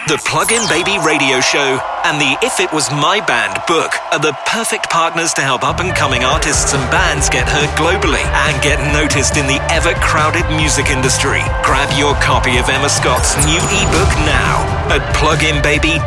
The Plug-in Baby radio show and the If It Was My Band book are the perfect partners to help up-and-coming artists and bands get heard globally and get noticed in the ever-crowded music industry. Grab your copy of Emma Scott's new ebook now at pluginbaby.co.